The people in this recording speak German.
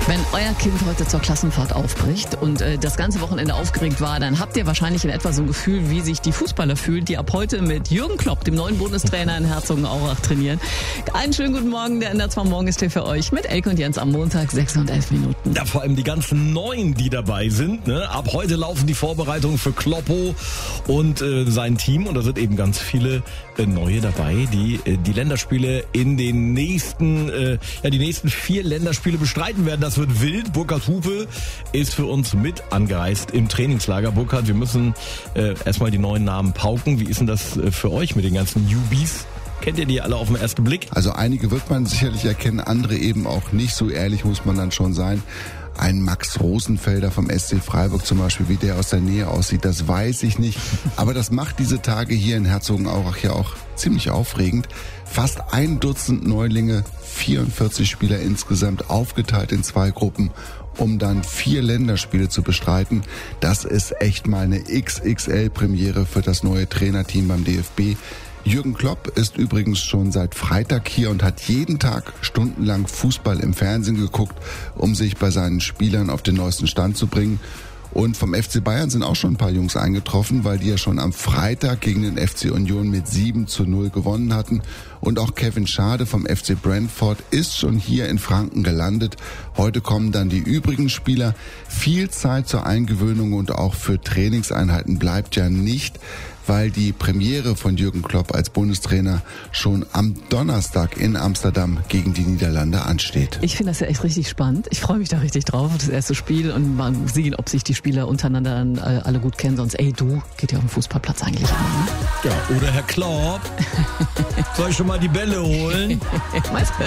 Wenn euer Kind heute zur Klassenfahrt aufbricht und das ganze Wochenende aufgeregt war, dann habt ihr wahrscheinlich in etwa so ein Gefühl, wie sich die Fußballer fühlen, die ab heute mit Jürgen Klopp, dem neuen Bundestrainer in Herzogenaurach, trainieren. Einen schönen guten Morgen, der NDR 2 Morgenstern für euch mit Elke und Jens am Montag, 6 und 11 Minuten. Ja, vor allem die ganzen Neuen, die dabei sind. Ne? Ab heute laufen die Vorbereitungen für Kloppo und sein Team. Und da sind eben ganz viele Neue dabei, die die Länderspiele in den nächsten, die nächsten 4 Länderspiele bestreiten werden. Das wird wild. Burkhard Hupe ist für uns mit angereist im Trainingslager. Burkhard, wir müssen erstmal die neuen Namen pauken. Wie ist denn das für euch mit den ganzen Newbies? Kennt ihr die alle auf den ersten Blick? Also einige wird man sicherlich erkennen, andere eben auch nicht. So ehrlich muss man dann schon sein. Ein Max Rosenfelder vom SC Freiburg zum Beispiel, wie der aus der Nähe aussieht, das weiß ich nicht. Aber das macht diese Tage hier in Herzogenaurach ja auch ziemlich aufregend. Fast 1 Dutzend Neulinge, 44 Spieler insgesamt, aufgeteilt in 2 Gruppen, um dann 4 Länderspiele zu bestreiten. Das ist echt mal eine XXL-Premiere für das neue Trainerteam beim DFB. Jürgen Klopp ist übrigens schon seit Freitag hier und hat jeden Tag stundenlang Fußball im Fernsehen geguckt, um sich bei seinen Spielern auf den neuesten Stand zu bringen. Und vom FC Bayern sind auch schon ein paar Jungs eingetroffen, weil die ja schon am Freitag gegen den FC Union mit 7:0 gewonnen hatten. Und auch Kevin Schade vom FC Brentford ist schon hier in Franken gelandet. Heute kommen dann die übrigen Spieler. Viel Zeit zur Eingewöhnung und auch für Trainingseinheiten bleibt ja nicht, weil die Premiere von Jürgen Klopp als Bundestrainer schon am Donnerstag in Amsterdam gegen die Niederlande ansteht. Ich finde das ja echt richtig spannend. Ich freue mich da richtig drauf auf das erste Spiel und mal sehen, ob sich die Spieler untereinander dann alle gut kennen. Sonst, du, geht ja auf dem Fußballplatz eigentlich immer, ne? Ja, oder Herr Klopp. Soll ich schon mal die Bälle holen?